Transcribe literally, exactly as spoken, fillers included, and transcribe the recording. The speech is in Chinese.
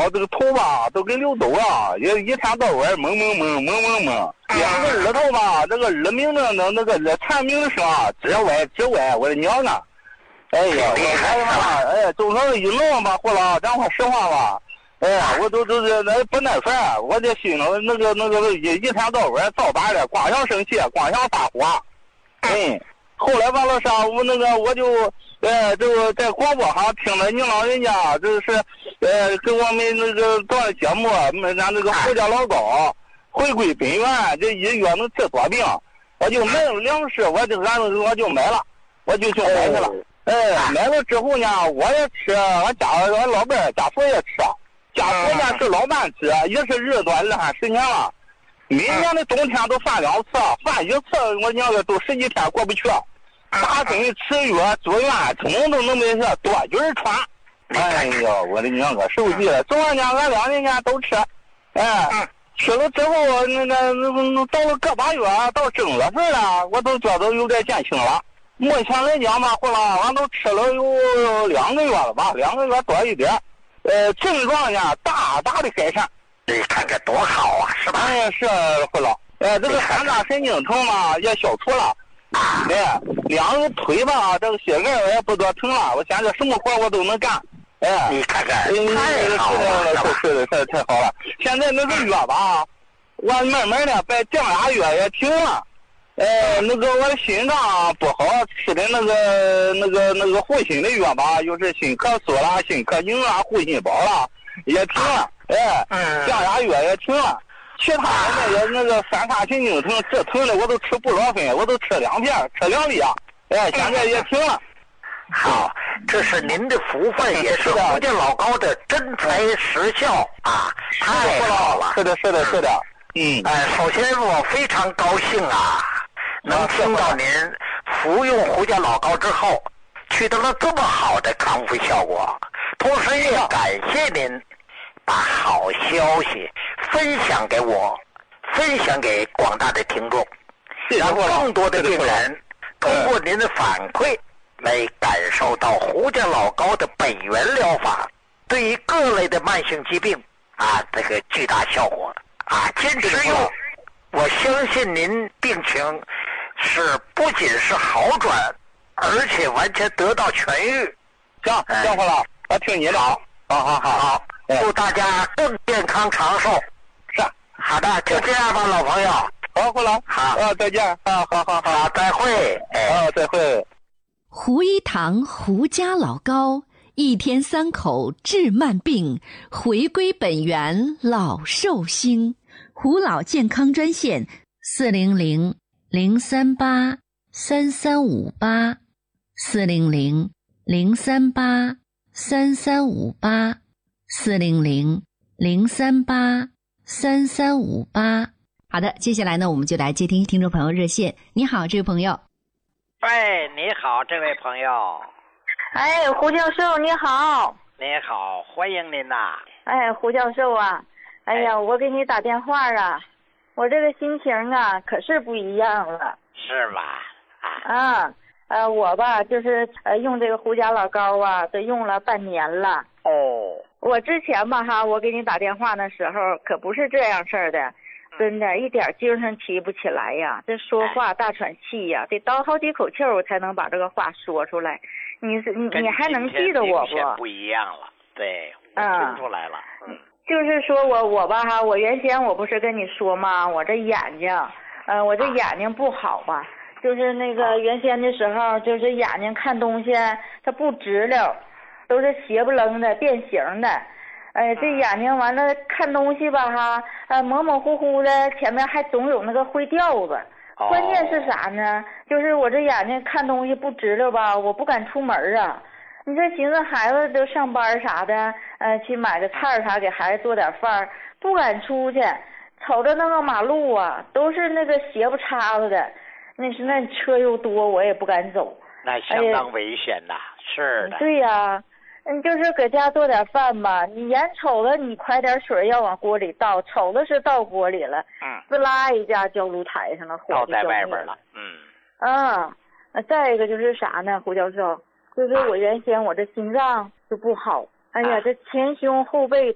脑这个头吧都跟溜走啊，也一天到晚蒙蒙蒙蒙蒙蒙，两个耳朵吧，这个耳鸣的那那个耳蝉鸣声啊，直歪直歪，我的娘啊！哎呀，我我嘛，哎，就说一弄吧，或了，咱话实话吧，哎呀，我都都是那不耐烦，我这心头那个那个一一天到晚造反的，光想生气，光想发火，哎。后来完了上午那个我就呃这个在广播上听了你老人家就是呃给我们那个做的节目，咱那个胡家老高回归本源，这一月能治多病，我就买了粮食，我就俺我就买了，我就去买去了。哎，买了之后呢，我也吃，我家我老伴儿家属也吃，家属呢是老伴吃，也是日子多二三十年了。每年的冬天都犯两次，犯一次我娘个都十几天过不去，打针吃药住院，总都能没事，多菌传。哎呀，我的娘个受气了！昨天俺两人家都吃，哎，吃了之后那个那到了个把月，到正月份了，我都觉得有点减轻了。目前来讲嘛，后来俺都吃了有两个月了吧，两个月多一点，呃，症状呢大大的改善。 你看看多好啊，是吧？ 哎，是会了。哎，这个三大神经疼嘛也消除了。哎，两个腿吧，这个膝盖也不多疼了。我现在什么活我都能干。哎， 你看看， 太好了，是的，是的，太好了。现在那个药吧，我慢慢的把降压药也停了。呃，那个我心脏不好吃的那个那个那个护心的药吧，又是心咳嗽啦、心咳宁啊、护心宝啦，也停了。哎，降压药也停了，其他的那也那个三叉神经疼这疼的我都吃布洛芬，我都吃两片，吃两粒啊。哎，现在也停了。 好，这是您的福分，也是福建老高的真材实效啊！太好了， 是的，是的，是的。嗯， 哎，首先我非常高兴啊，能听到您服用胡家老高之后取得了这么好的康复效果，同时也感谢您把好消息分享给我，分享给广大的听众，让更多的病人通过您的反馈来感受到胡家老高的本源疗法对于各类的慢性疾病啊这个巨大效果啊，坚持用，我相信您病情是不仅是好转，而且完全得到痊愈。 行，行活了，我听你的。 好， 好好好好。 祝大家更健康长寿。 是， 好的，就这样吧，老朋友。 好，回来。 好， 啊，再见。啊，好好好， 好，再会。 啊，再会。 胡一堂胡家老高，一天三口治慢病，回归本源老寿星。胡老健康专线四零零零三八三三五八四零零零三八三三五八四零零零三八三三五八。好的，接下来呢，我们就来接听听众朋友热线。你好，这位朋友。 喂，你好，这位朋友。 哎，胡教授你好。 你好，欢迎您呐。 哎，胡教授啊，哎呀，哎我给你打电话啊，我这个心情啊可是不一样了。 是吧？啊。 啊，呃，我吧就是呃用这个胡家老高啊，都用了半年了。 哦。 我之前吧哈，我给你打电话的时候可不是这样事儿的。真的，一点精神提不起来呀！这说话大喘气呀，得倒好几口气我才能把这个话说出来。你是你你还能记得我不？ 不一样了，对，我听出来了。嗯， 就是说我我吧哈，我原先我不是跟你说吗？我这眼睛，嗯、呃，我这眼睛不好吧？就是那个原先的时候，就是眼睛看东西它不直溜，都是斜不楞的、变形的。哎，这眼睛完了看东西吧哈，呃模模糊糊的，前面还总有那个灰调子。 哦、 关键是啥呢？就是我这眼睛看东西不直溜吧，我不敢出门啊。你这寻思孩子都上班啥的，呃去买个菜啥给孩子做点饭，不敢出去。瞅着那个马路啊，都是那个斜不叉子的，那是那车又多，我也不敢走。 那相当危险呐，哎、是的。 对呀、啊。嗯，就是搁家做点饭吧，你眼瞅着你快点水要往锅里倒，瞅着是倒锅里了， 嗯， 滋啦一下浇炉台上了，火倒在外边了， 嗯。啊，再一个就是啥呢，胡教授，就是我原先我这心脏就不好，哎呀，这前胸后背